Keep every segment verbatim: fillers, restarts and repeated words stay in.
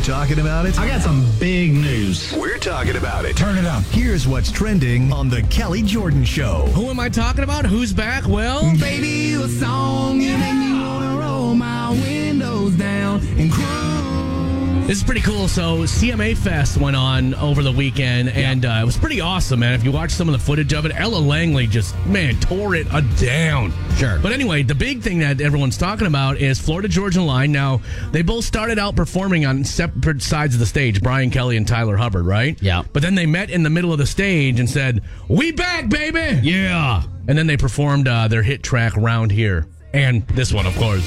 talking about it? I got some big news. We're talking about it. Turn it up. Here's what's trending on the Kelly Jordan Show. Who am I talking about? Who's back? Well, Baby, you a song, you make me wanna roll my windows down and cruise. this is pretty cool. So C M A Fest went on over the weekend, and uh, it was pretty awesome, man. If you watch some of the footage of it, Ella Langley just, man, tore it uh, down. Sure. But anyway, the big thing that everyone's talking about is Florida Georgia Line. Now, they both started out performing on separate sides of the stage, Brian Kelly and Tyler Hubbard, right? Yeah. But then they met in the middle of the stage and said, "We back, baby!" Yeah. And then they performed uh, their hit track, Round Here. And this one, of course.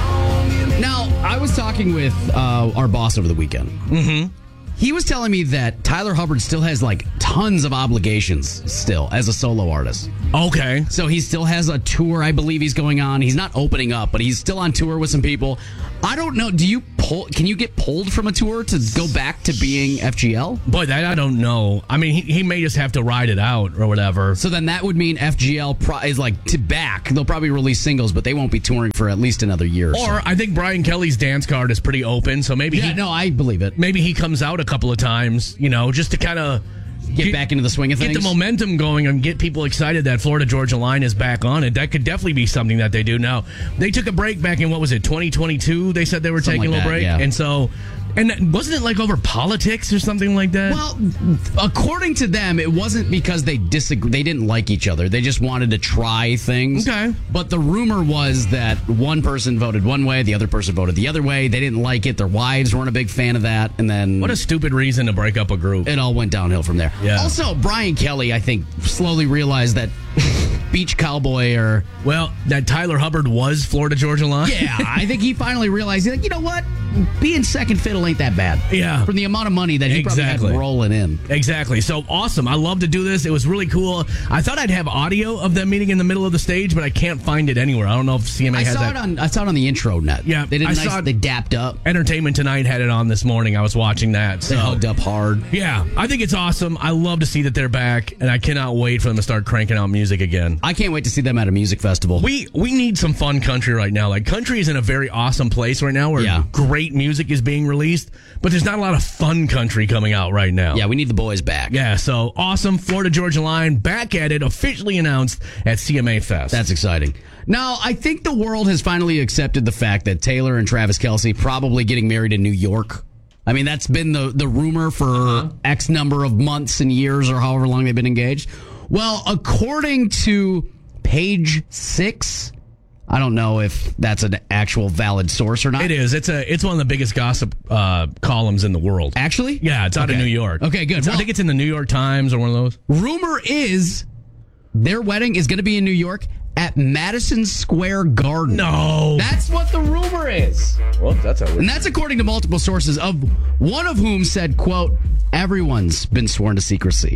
Now, I was talking with uh, our boss over the weekend. Mm-hmm. He was telling me that Tyler Hubbard still has, like, tons of obligations still as a solo artist. Okay. So he still has a tour, I believe he's going on. He's not opening up, but he's still on tour with some people. I don't know. Do you pull? Can you get pulled from a tour to go back to being F G L? Boy, that I don't know. I mean, he, he may just have to ride it out or whatever. So then that would mean F G L pro- is like to back. They'll probably release singles, but they won't be touring for at least another year. Or, so. Or I think Brian Kelly's dance card is pretty open, so maybe yeah, he, no, I believe it. maybe he comes out a couple of times, you know, just to kind of Get, back into the swing of get things. the momentum going and get people excited that Florida Georgia Line is back on it. That could definitely be something that they do. Now, they took a break back in, what was it, twenty twenty-two? They said they were Something taking like a little that, break. yeah. And so, and wasn't it like over politics or something like that? Well, according to them, it wasn't because they disagree. They didn't like each other. They just wanted to try things. Okay. But the rumor was that one person voted one way, the other person voted the other way. They didn't like it. Their wives weren't a big fan of that. And then What a stupid reason to break up a group. it all went downhill from there. Yeah. Also, Brian Kelly, I think, slowly realized that Beach Cowboy or... Well, that Tyler Hubbard was Florida Georgia Line? Yeah, I think he finally realized, he's like, you know what? Being second fiddle ain't that bad. Yeah. From the amount of money that he Exactly. probably had rolling in. Exactly. So awesome. I love to do this. It was really cool. I thought I'd have audio of them meeting in the middle of the stage, but I can't find it anywhere. I don't know if C M A I has saw that. it on I saw it on the intro net. Yeah, they did I nice, saw it- they dapped up. Entertainment Tonight had it on this morning. I was watching that. So They hugged up hard. yeah, I think it's awesome. I love to see that they're back, and I cannot wait for them to start cranking out music again. I can't wait to see them at a music festival. We we need some fun country right now. Like, country is in a very awesome place right now where Yeah. great music is being released, but there's not a lot of fun country coming out right now. yeah, we need the boys back. Yeah, so awesome. Florida Georgia Line back at it, officially announced at C M A Fest. That's exciting. Now, I think the world has finally accepted the fact that Taylor and Travis Kelce probably getting married in New York. I mean, that's been the, the rumor for uh-huh. X number of months and years or however long they've been engaged. Well, according to Page Six, I don't know if that's an actual valid source or not. It is. It's a. It's one of the biggest gossip uh, columns in the world. Actually? Yeah, it's out Okay. of New York. Okay, good. It's- I Well- think it's in the New York Times or one of those. Rumor is their wedding is going to be in New York at Madison Square Garden. No. That's what the rumor is. Well, that's how. And that's according to multiple sources, of one of whom said, quote, everyone's been sworn to secrecy.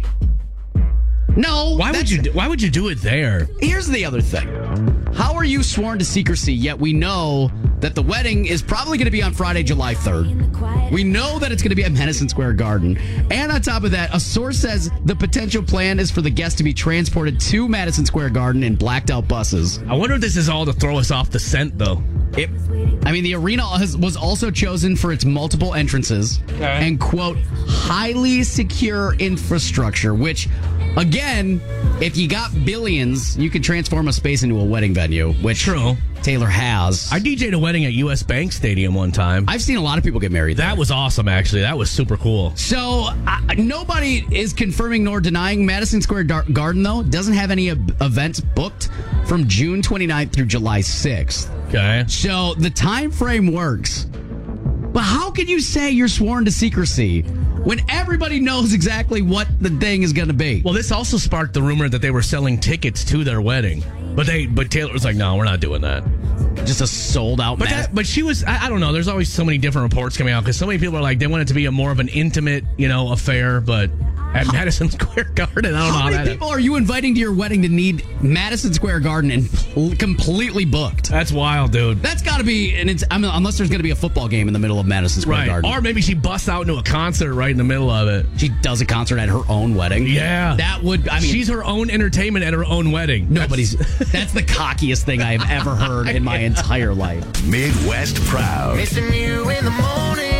No. Why would that's- you? Do, why would you do it there? Here's the other thing. How are you sworn to secrecy, yet we know that the wedding is probably going to be on Friday, July third. We know that it's going to be at Madison Square Garden. And on top of that, a source says the potential plan is for the guests to be transported to Madison Square Garden in blacked out buses. I wonder if this is all to throw us off the scent, though. It, I mean, the arena has, was also chosen for its multiple entrances and, quote, highly secure infrastructure, which, again, if you got billions, you could transform a space into a wedding venue, which True. Taylor has. I D J'd a wedding at U S Bank Stadium one time. I've seen a lot of people get married there. That was awesome, actually. That was super cool. So, uh, nobody is confirming nor denying. Madison Square Dar- Garden, though, doesn't have any ab- events booked from June twenty-ninth through July sixth. Okay. So, the time frame works. But how can you say you're sworn to secrecy when everybody knows exactly what the thing is going to be? Well, this also sparked the rumor that they were selling tickets to their wedding, but they, but Taylor was like, "No, we're not doing that." Just a sold out But mass. that, but she was. I, I don't know. There's always so many different reports coming out because so many people are like they want it to be a more of an intimate, you know, affair. But at Madison Square Garden, I don't How know how many that. people are you inviting to your wedding to need Madison Square Garden and pl- completely booked? That's wild, dude. That's got to be, and it's I mean, unless there's going to be a football game in the middle of Madison Square Right. Garden. Or maybe she busts out into a concert right in the middle of it. She does a concert at her own wedding. Yeah. That would, I mean, She's her own entertainment at her own wedding. nobody's, that's the cockiest thing I have ever heard in my entire life. Midwest Proud. Missing you in the morning.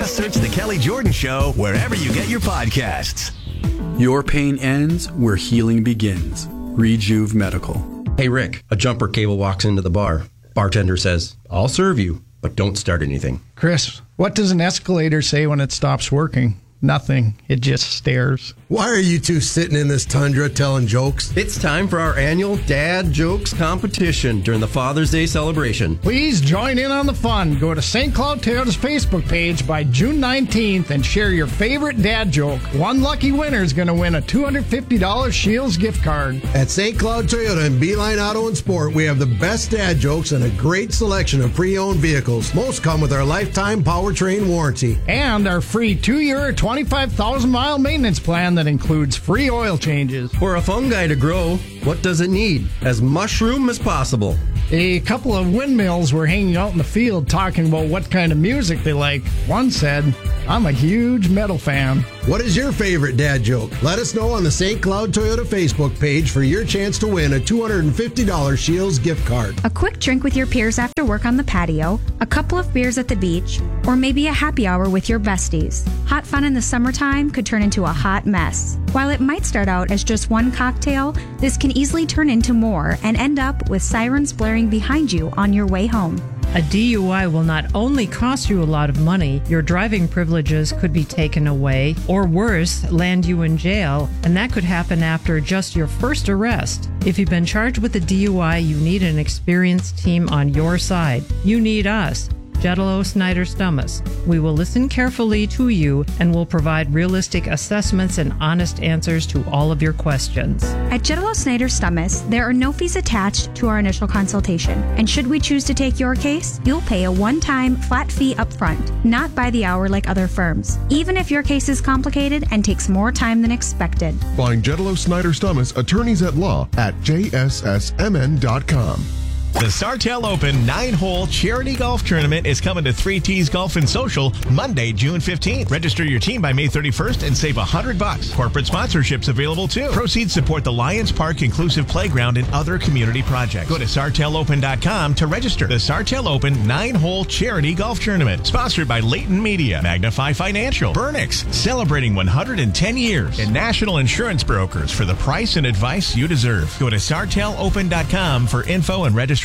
Just search The Kelly Jordan Show wherever you get your podcasts. Your pain ends where healing begins. Rejuve Medical. Hey, Rick, a jumper cable walks into the bar. Bartender says, I'll serve you, but don't start anything. Chris, what does an escalator say when it stops working? Nothing. It just stares. Why are you two sitting in this tundra telling jokes? It's time for our annual Dad Jokes competition during the Father's Day celebration. Please join in on the fun. Go to Saint Cloud Toyota's Facebook page by June nineteenth and share your favorite dad joke. One lucky winner is going to win a two hundred fifty dollars Shields gift card. At Saint Cloud Toyota and Beeline Auto and Sport, we have the best dad jokes and a great selection of pre-owned vehicles. Most come with our lifetime powertrain warranty. And our free two-year, twenty-five thousand mile maintenance plan that includes free oil changes. For a fungi to grow, what does it need? As mushroom as possible. A couple of windmills were hanging out in the field talking about what kind of music they like. One said, I'm a huge metal fan. What is your favorite dad joke? Let us know on the Saint Cloud Toyota Facebook page for your chance to win a two hundred fifty dollars Shields gift card. A quick drink with your peers after work on the patio, a couple of beers at the beach, or maybe a happy hour with your besties. Hot fun in the summertime could turn into a hot mess. While it might start out as just one cocktail, this can easily turn into more and end up with sirens blaring behind you on your way home. A D U I will not only cost you a lot of money, your driving privileges could be taken away, or worse, land you in jail, and that could happen after just your first arrest. If you've been charged with a D U I, you need an experienced team on your side. You need us. Jetalo Snyder Stummas. We will listen carefully to you and will provide realistic assessments and honest answers to all of your questions. At Jetalo Snyder Stummas, there are no fees attached to our initial consultation. And should we choose to take your case, you'll pay a one-time flat fee up front, not by the hour like other firms, even if your case is complicated and takes more time than expected. Find Jetalo Snyder Stummas, attorneys at law, at J S S M N dot com. The Sartell Open nine-hole charity golf tournament is coming to three T's Golf and Social Monday, June fifteenth. Register your team by May thirty-first and save one hundred bucks. Corporate sponsorships available too. Proceeds support the Lions Park Inclusive Playground and other community projects. Go to Sartell Open dot com to register. The Sartell Open nine-hole charity golf tournament, sponsored by Leighton Media, Magnify Financial, Burnix, celebrating one hundred ten years, and National Insurance Brokers for the price and advice you deserve. Go to Sartell Open dot com for info and registration.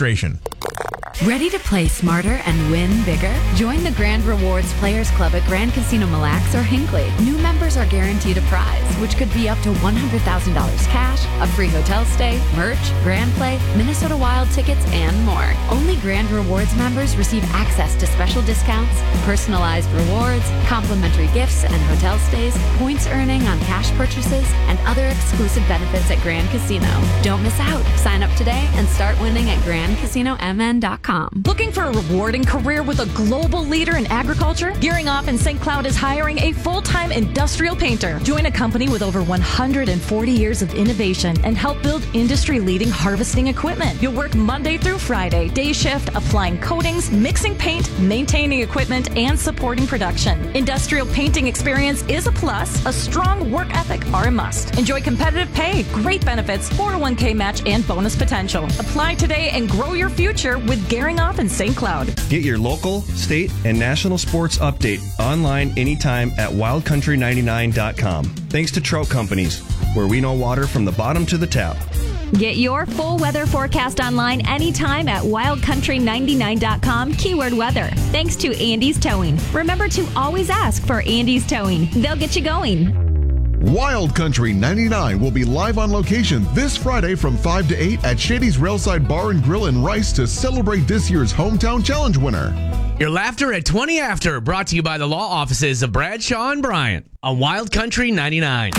Ready to play smarter and win bigger? Join the Grand Rewards Players Club at Grand Casino Mille Lacs or Hinckley. New members are guaranteed a prize, which could be up to one hundred thousand dollars cash, a free hotel stay, merch, Grand Play, Minnesota Wild tickets, and more. Only Grand Rewards members receive access to special discounts, personalized rewards, complimentary gifts and hotel stays, points earning on cash purchases, and other exclusive benefits at Grand Casino. Don't miss out. Sign up today and start winning at grand casino m n dot com. Looking for a rewarding career with a global leader in agriculture? Gearing Off in Saint Cloud is hiring a full-time industrial painter. Join a company with over one hundred forty years of innovation and help build industry-leading harvesting equipment. You'll work Monday through Friday, day shift, applying coatings, mixing paint, maintaining equipment, and supporting production. Industrial painting experience is a plus. A strong work ethic are a must. Enjoy competitive pay, great benefits, four oh one k match, and bonus potential. Apply today and grow your future with Gearing Off in Saint Cloud. Get your local, state, and national sports update online anytime at wild country ninety-nine dot com. Thanks to Trout Companies, where we know water from the bottom to the tap. Get your full weather forecast online anytime at wild country ninety-nine dot com, keyword weather. Thanks to Andy's Towing. Remember to always ask for Andy's Towing. They'll get you going. Wild Country ninety-nine will be live on location this Friday from five to eight at Shady's Railside Bar and Grill in Rice to celebrate this year's Hometown Challenge winner. Your laughter at twenty after, brought to you by the law offices of Bradshaw and Bryant on Wild Country ninety-nine.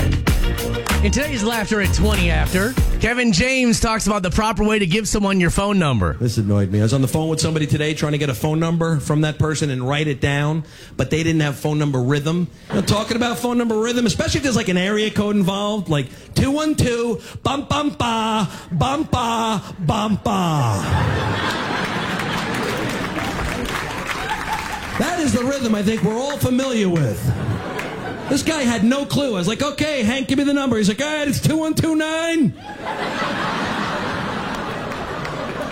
In today's laughter at twenty after, Kevin James talks about the proper way to give someone your phone number. This annoyed me. I was on the phone with somebody today trying to get a phone number from that person and write it down, but they didn't have phone number rhythm. You know, talking about phone number rhythm, especially if there's like an area code involved, like two one two, bum bum ba, bum ba, bum ba. That is the rhythm I think we're all familiar with. This guy had no clue. I was like, okay, Hank, give me the number. He's like, all right, it's two one two nine.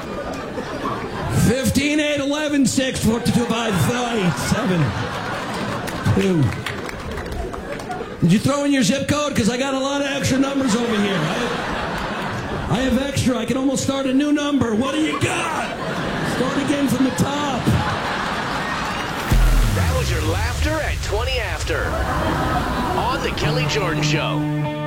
fifteen eight eleven six four two five seven. Ew. Did you throw in your zip code? Because I got a lot of extra numbers over here. I, I have extra. I can almost start a new number. What do you got? Start again from the top. That was your laughter at twenty after on the Kelly Jordan Show.